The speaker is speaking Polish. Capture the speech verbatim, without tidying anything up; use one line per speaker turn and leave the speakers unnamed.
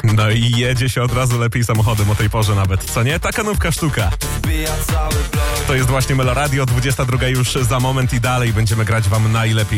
No i jedzie się od razu lepiej samochodem o tej porze nawet, co nie? Taka nówka sztuka. To jest właśnie Meloradio, dwudziesta druga już za moment i dalej będziemy grać wam najlepiej